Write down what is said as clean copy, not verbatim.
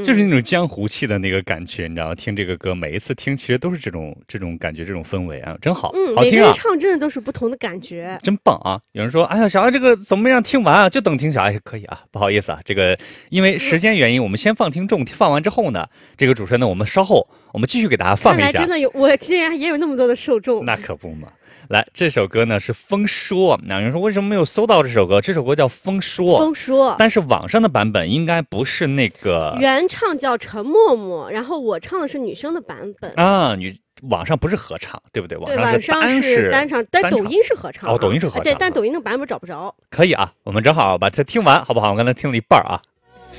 就是那种江湖气的那个感觉，你知道吗？听这个歌，每一次听其实都是这种感觉，这种氛围啊，真好，好听啊！ 每个人唱真的都是不同的感觉， 真棒啊！有人说，哎呀，小爱这个怎么样听完啊？就等听小爱可以啊，不好意思啊，这个因为时间原因，我们先放听众，放完之后呢，这个主持人呢，我们稍后我们继续给大家放一下。 看来真的有，我竟然也有那么多的受众， 那可不嘛。来，这首歌呢是风说，有人说为什么没有搜到这首歌？这首歌叫风说， 风说， 但是网上的版本应该不是那个原唱叫陈默默，然后我唱的是女生的版本啊，网上不是合唱，对不对？ 对， 网上是单唱，但抖音是合唱哦，抖音是合唱， 对，但抖音那个版本找不着。 可以啊，我们正好把它听完，好不好？我刚才听了一半啊。